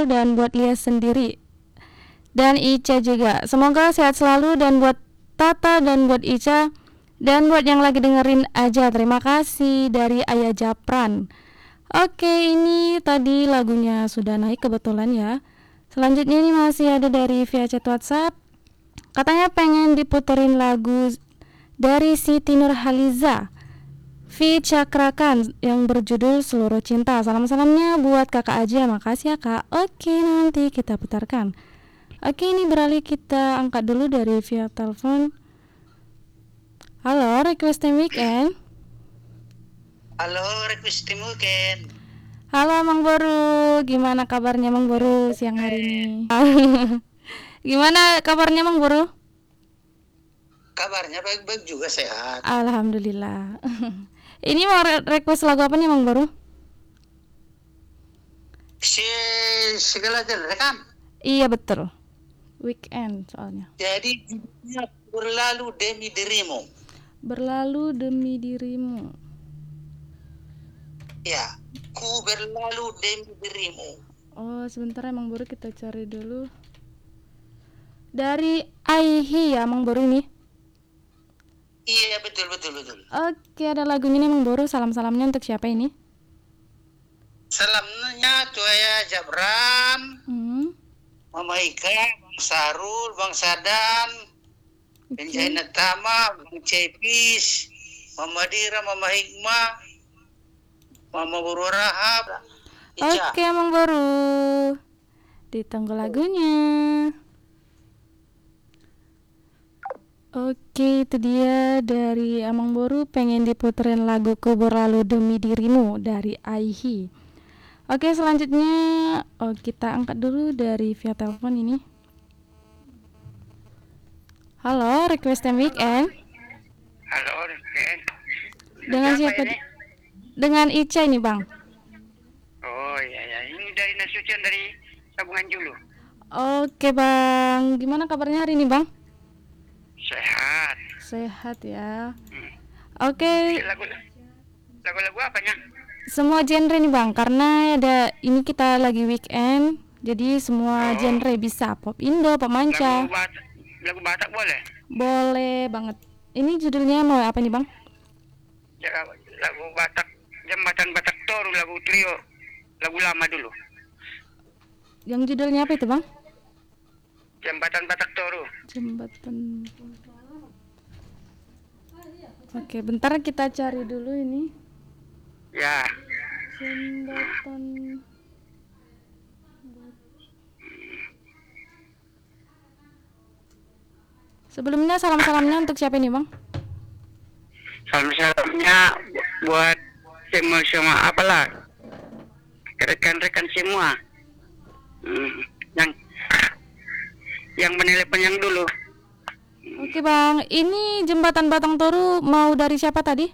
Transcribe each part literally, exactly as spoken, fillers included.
Fajar dan buat Lia sendiri dan Ica juga. Semoga sehat selalu dan buat Tata dan buat Ica dan buat yang lagi dengerin aja. Terima kasih dari Ayah Japran. Oke, ini tadi lagunya sudah naik kebetulan ya. Selanjutnya ini masih ada dari via chat WhatsApp. Katanya pengen diputerin lagu dari Siti Nurhaliza Fi Cakrakan yang berjudul Seluruh Cinta. Salam-salamnya buat kakak aja. Makasih ya kak. Oke, nanti kita putarkan. Oke, ini beralih kita angkat dulu dari via telepon. Halo, request time weekend. Halo, request time weekend. Halo Mang Boru, gimana kabarnya Mang Boru siang hari ini? Gimana kabarnya Mang Boru? Kabarnya baik-baik juga, sehat. Alhamdulillah. Ini mau request lagu apa nih Mang Boru? Si segala genre kan? Iya betul. Weekend soalnya. Jadi berlalu demi dirimu. Berlalu demi dirimu. Ya, ku berlalu demi dirimu. Oh, sebentar ya Mang Boru, kita cari dulu. Dari Aihi ya Mang Boru ini. Iya, betul betul betul. Oke, ada lagunya nih Mang Boru. Salam-salamnya untuk siapa ini? Salamnya tuh ya Jabran, Hmm. Mama Ika, Bang Sarul, Bang Sadan, Okay. Benjaina Tama, Bang Cepis, Mama Dira, Mama Hikmah, Mama Buru Rahab. Ica. Oke Mang Boru, ditunggu lagunya. Oke, itu dia dari Amang Boru, pengen diputerin lagu Ku Berlalu Demi Dirimu dari Aihi. Oke, selanjutnya oh, kita angkat dulu dari via telepon ini. Halo, request time weekend. Halo, weekend. Dengan siapa? ini? Dengan Ica ini Bang. Oh iya ya, ini dari Nasution dari Tabungan Julu. Oke Bang, gimana kabarnya hari ini Bang? Sehat. Sehat ya. Hmm. Oke. Lagu lagu-lagu apanya? Semua genre nih Bang, karena ada ini kita lagi weekend, jadi semua Oh. genre bisa, pop Indo, pop manca. Lagu Batak, lagu Batak boleh? Boleh banget. Ini judulnya mau apa nih Bang? Ya, lagu Batak, Jembatan Batak Toru, lagu trio, lagu lama dulu. Yang judulnya apa itu Bang? Jembatan Batak Toru. Jembatan. Oke, bentar kita cari dulu ini. Ya. Jembatan. Sebelumnya salam-salamnya untuk siapa ini Bang? Salam-salamnya buat semua semua apalah rekan-rekan semua. Hmm, yang yang menelpon yang dulu. Oke Bang, ini Jembatan Batang Toru mau dari siapa tadi?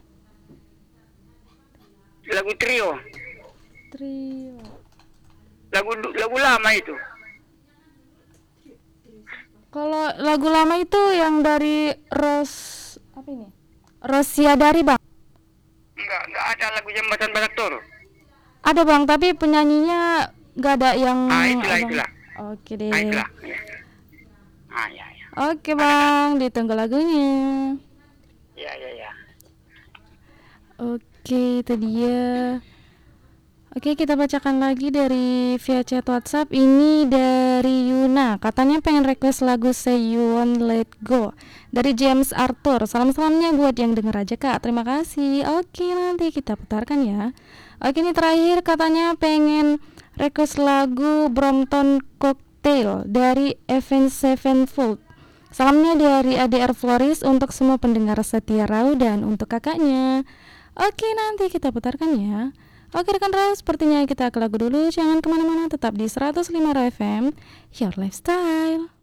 Lagu trio. Trio. Lagu lagu lama itu. Kalau lagu lama itu yang dari Ros apa ini? Rosiadari Bang. Enggak, enggak ada lagu Jembatan Batak Toru. Ada Bang, tapi penyanyinya nggak ada yang. Ah, itulah, abang. itulah. Oke deh. Ah, itulah. Ya. Ah, ya, ya. Oke Bang, ditunggu lagunya. Ya, ya, ya. Oke, itu dia. Oke, kita bacakan lagi dari via chat WhatsApp. Ini dari Yuna. Katanya pengen request lagu Say You Won't Let Go dari James Arthur. Salam-salamnya buat yang denger aja Kak. Terima kasih. Oke, nanti kita putarkan ya. Oke, ini terakhir katanya pengen request lagu Brompton Cocktail dari Avenged Sevenfold. Salamnya dari A D R Floris untuk semua pendengar setia Rau dan untuk kakaknya. Oke, nanti kita putarkan ya. Oke rekan Rau, sepertinya kita ke lagu dulu. Jangan kemana-mana, tetap di seratus lima Rau F M, Your Lifestyle.